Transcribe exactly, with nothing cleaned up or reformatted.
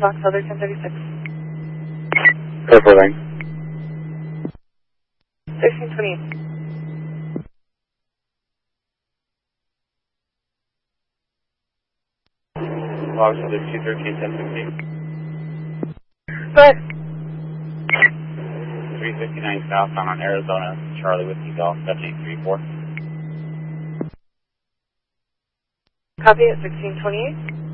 Fox Other ten thirty-six. Purple Ring. sixteen twenty-eight. Fox Other two thirteen ten sixteen. Go ahead. three fifty-nine southbound on Arizona, Charlie with you, Golf seven eight three four. Copy at sixteen twenty-eight.